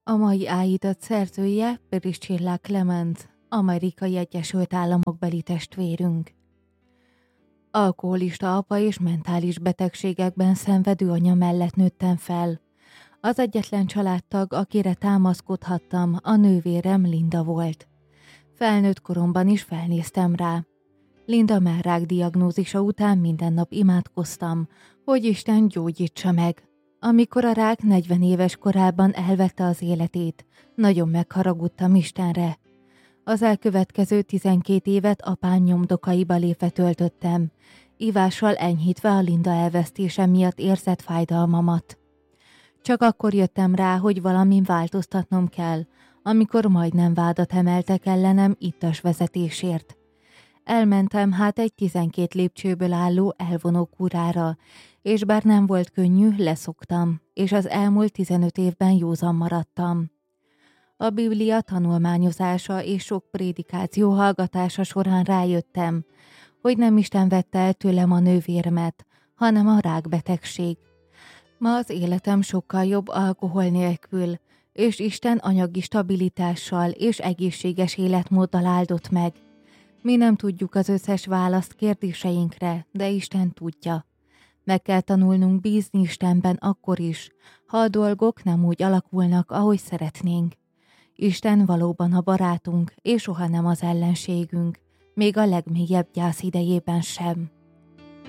A mai áhítat szerzője Priscilla Clemens, Amerikai Egyesült Államok beli testvérünk. Alkoholista apa és mentális betegségekben szenvedő anya mellett nőttem fel. Az egyetlen családtag, akire támaszkodhattam, a nővérem Linda volt. Felnőtt koromban is felnéztem rá. Linda mellrák diagnózisa után minden nap imádkoztam, hogy Isten gyógyítsa meg. Amikor a rák 40 éves korában elvette az életét, nagyon megharagudtam Istenre. Az elkövetkező 12 évet apám nyomdokaiba lépve töltöttem, ivással enyhítve a Linda elvesztése miatt érzett fájdalmamat. Csak akkor jöttem rá, hogy valamin változtatnom kell, amikor majdnem vádat emeltek ellenem ittas vezetésért. Elmentem egy 12 lépcsőből álló elvonó kurára, és bár nem volt könnyű, leszoktam, és az elmúlt 15 évben józan maradtam. A Biblia tanulmányozása és sok prédikáció hallgatása során rájöttem, hogy nem Isten vette el tőlem a nővéremet, hanem a rákbetegség. Ma az életem sokkal jobb alkohol nélkül, és Isten anyagi stabilitással és egészséges életmóddal áldott meg. Mi nem tudjuk az összes választ kérdéseinkre, de Isten tudja. Meg kell tanulnunk bízni Istenben akkor is, ha a dolgok nem úgy alakulnak, ahogy szeretnénk. Isten valóban a barátunk, és soha nem az ellenségünk, még a legmélyebb gyász idejében sem.